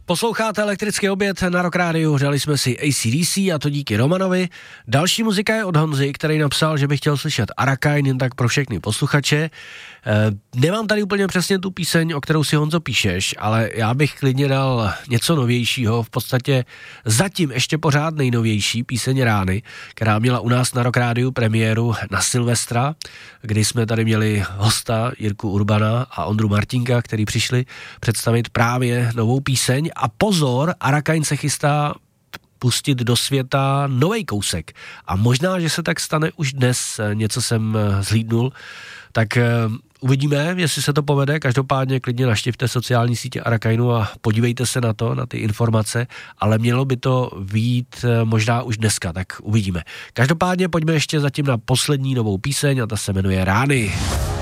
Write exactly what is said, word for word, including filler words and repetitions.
Posloucháte Elektrický oběd na Rock Rádiu, hřeli jsme si A C D C a to díky Romanovi. Další muzika je od Honzy, který napsal, že by chtěl slyšet Arakain, jen tak pro všechny posluchače. E, nemám tady úplně přesně tu píseň, o kterou si, Honzo, píšeš, ale já bych klidně dal něco novějšího, v podstatě zatím ještě pořád nejnovější píseň Rány, která měla u nás na Rock Rádiu premiéru na Silvestra, kdy jsme tady měli hosta Jirku Urbana a Ondru Martinka, který přišli představit právě novou píseň. A pozor, Arakain se chystá pustit do světa novej kousek. A možná, že se tak stane už dnes, něco jsem zhlídnul, tak uvidíme, jestli se to povede. Každopádně klidně naštivte sociální sítě Arakainu a podívejte se na to, na ty informace, ale mělo by to vyjít možná už dneska, tak uvidíme. Každopádně pojďme ještě zatím na poslední novou píseň a ta se jmenuje Rány.